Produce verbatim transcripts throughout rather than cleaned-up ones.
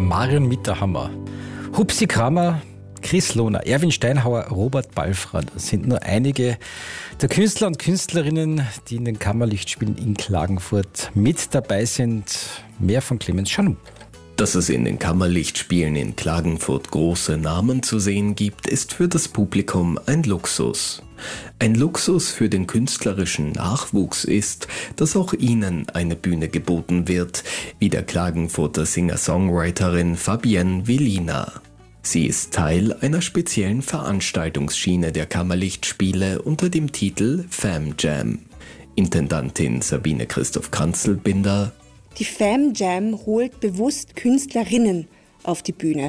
Marion Mitterhammer, Hupsi Kramer, Chris Lohner, Erwin Steinhauer, Robert Balfra. Das sind nur einige der Künstler und Künstlerinnen, die in den Kammerlichtspielen in Klagenfurt mit dabei sind. Mehr von Clemens Chanou. Dass es in den Kammerlichtspielen in Klagenfurt große Namen zu sehen gibt, ist für das Publikum ein Luxus. Ein Luxus für den künstlerischen Nachwuchs ist, dass auch ihnen eine Bühne geboten wird, wie der Klagenfurter Singer-Songwriterin Fabienne Velina. Sie ist Teil einer speziellen Veranstaltungsschiene der Kammerlichtspiele unter dem Titel Fam Jam. Intendantin Sabine Christoph Kanzelbinder: Die Fam Jam holt bewusst Künstlerinnen auf die Bühne.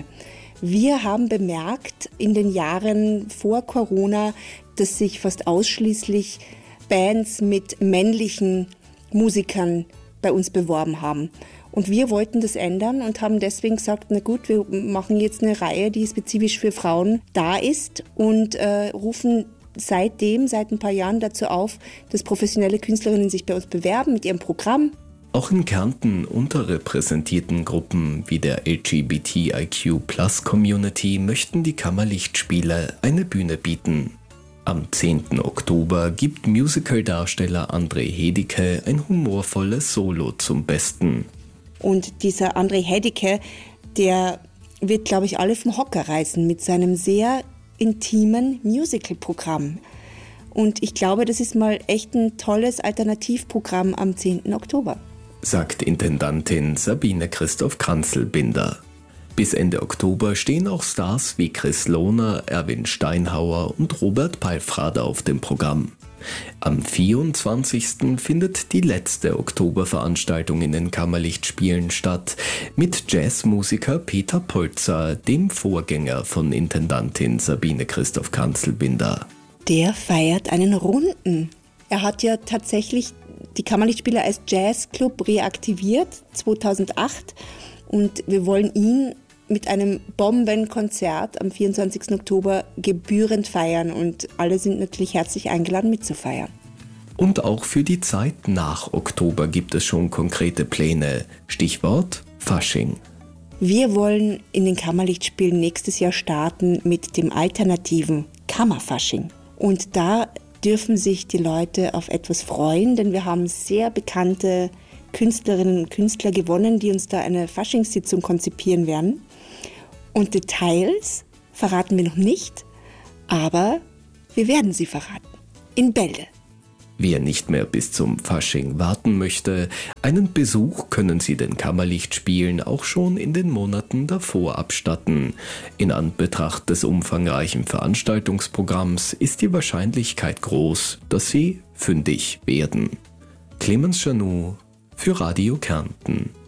Wir haben bemerkt in den Jahren vor Corona, dass sich fast ausschließlich Bands mit männlichen Musikern bei uns beworben haben. Und wir wollten das ändern und haben deswegen gesagt, na gut, wir machen jetzt eine Reihe, die spezifisch für Frauen da ist und äh, rufen seitdem, seit ein paar Jahren dazu auf, dass professionelle Künstlerinnen sich bei uns bewerben mit ihrem Programm. Auch in Kärnten unterrepräsentierten Gruppen wie der L G B T I Q Plus Community möchten die Kammerlichtspiele eine Bühne bieten. Am zehnten Oktober gibt Musicaldarsteller André Hedicke ein humorvolles Solo zum Besten. Und dieser André Hedicke, der wird, glaube ich, alle vom Hocker reißen mit seinem sehr intimen Musical-Programm. Und ich glaube, das ist mal echt ein tolles Alternativprogramm am zehnten Oktober. Sagt Intendantin Sabine Christoph Kanzelbinder. Bis Ende Oktober stehen auch Stars wie Chris Lohner, Erwin Steinhauer und Robert Balfra auf dem Programm. Am vierundzwanzigsten findet die letzte Oktoberveranstaltung in den Kammerlichtspielen statt, mit Jazzmusiker Peter Polzer, dem Vorgänger von Intendantin Sabine Christoph Kanzelbinder. Der feiert einen Runden. Er hat ja tatsächlich die Kammerlichtspiele als Jazzclub reaktiviert, zweitausendacht. Und wir wollen ihn mit einem Bombenkonzert am vierundzwanzigsten Oktober gebührend feiern. Und alle sind natürlich herzlich eingeladen, mitzufeiern. Und auch für die Zeit nach Oktober gibt es schon konkrete Pläne. Stichwort Fasching. Wir wollen in den Kammerlichtspielen nächstes Jahr starten mit dem alternativen Kammerfasching. Und da dürfen sich die Leute auf etwas freuen, denn wir haben sehr bekannte Künstlerinnen und Künstler gewonnen, die uns da eine Faschingssitzung konzipieren werden. Und Details verraten wir noch nicht, aber wir werden sie verraten. In Bälde. Wer nicht mehr bis zum Fasching warten möchte, einen Besuch können Sie den Kammerlichtspielen auch schon in den Monaten davor abstatten. In Anbetracht des umfangreichen Veranstaltungsprogramms ist die Wahrscheinlichkeit groß, dass Sie fündig werden. Clemens Chanou für Radio Kärnten.